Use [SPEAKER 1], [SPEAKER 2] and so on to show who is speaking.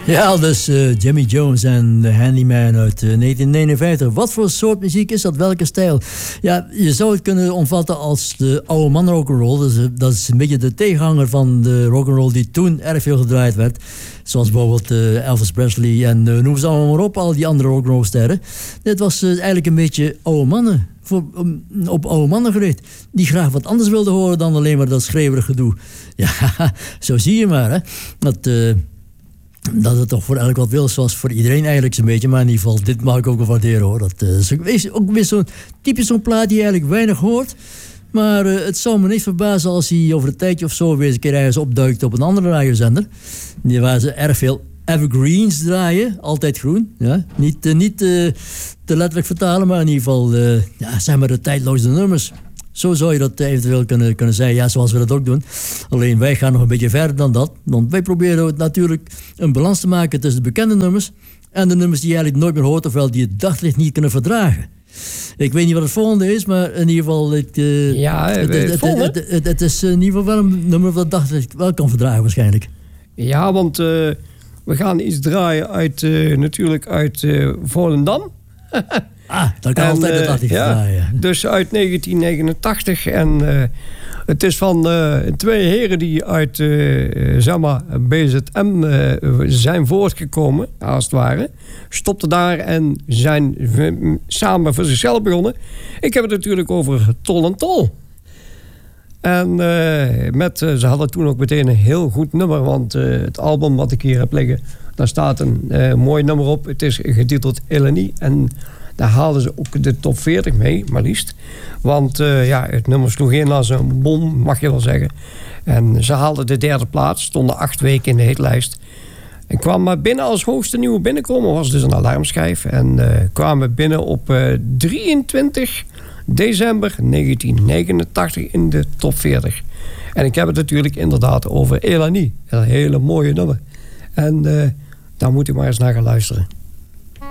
[SPEAKER 1] Ja, dus Jimmy Jones en The Handyman uit 1959. Wat voor soort muziek is dat? Welke stijl? Ja, je zou het kunnen omvatten als de oude man rock'n'roll. Dus, dat is een beetje de tegenhanger van de rock'n'roll die toen erg veel gedraaid werd. Zoals bijvoorbeeld Elvis Presley en noem ze allemaal maar op, al die andere rock'n'roll sterren. Dit was eigenlijk een beetje oude mannen. Op oude mannen gericht. Die graag wat anders wilden horen dan alleen maar dat schreeuwerig gedoe. Ja, zo zie je maar, hè. Dat het toch voor elk wat wil, zoals voor iedereen eigenlijk zo'n beetje. Maar in ieder geval, dit mag ik ook wel waarderen, hoor. Dat is ook weer zo'n typisch zo'n plaat die je eigenlijk weinig hoort. Maar het zou me niet verbazen als hij over een tijdje of zo weer eens een keer ergens opduikt op een andere radiozender. Waar ze erg veel evergreens draaien, altijd groen. Ja? Niet te letterlijk vertalen, maar in ieder geval zeg maar de tijdloze nummers. Zo zou je dat eventueel kunnen zeggen, ja, zoals we dat ook doen. Alleen wij gaan nog een beetje verder dan dat. Want wij proberen natuurlijk een balans te maken tussen de bekende nummers en de nummers die je eigenlijk nooit meer hoort, ofwel die het daglicht niet kunnen verdragen. Ik weet niet wat het volgende is, maar in ieder geval... Het is in ieder geval wel een nummer dat het daglicht wel kan verdragen waarschijnlijk.
[SPEAKER 2] Ja, want we gaan iets draaien natuurlijk uit Volendam.
[SPEAKER 1] Dan kan altijd het daglicht draaien.
[SPEAKER 2] Dus uit 1989. En het is van twee heren die uit BZM zijn voortgekomen, als het ware. Stopten daar en zijn samen voor zichzelf begonnen. Ik heb het natuurlijk over Tol en Tol. En ze hadden toen ook meteen een heel goed nummer. Want het album wat ik hier heb liggen, daar staat een mooi nummer op. Het is getiteld Eleni. En daar haalden ze ook de top 40 mee, maar liefst. Want het nummer sloeg in als een bom, mag je wel zeggen. En ze haalden de derde plaats, stonden 8 weken in de hitlijst. En kwamen binnen als hoogste nieuwe binnenkomen, was dus een alarmschijf. En kwamen binnen op 23 december 1989 in de top 40. En ik heb het natuurlijk inderdaad over Eleni. Een hele mooie nummer. En daar moet u maar eens naar gaan luisteren.